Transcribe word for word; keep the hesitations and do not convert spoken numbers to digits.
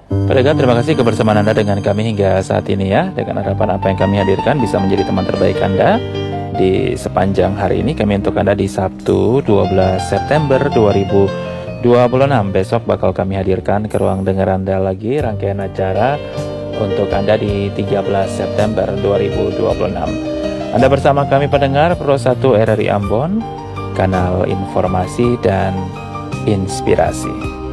Pendengar, terima kasih kebersamaan Anda dengan kami hingga saat ini ya. Dengan harapan apa yang kami hadirkan bisa menjadi teman terbaik Anda di sepanjang hari ini. Kami untuk Anda di Sabtu dua belas September dua ribu dua puluh enam. Besok bakal kami hadirkan ke ruang dengar Anda lagi rangkaian acara untuk Anda di tiga belas September dua ribu dua puluh enam. Anda bersama kami pendengar Pro satu R R I Ambon, kanal informasi dan inspirasi.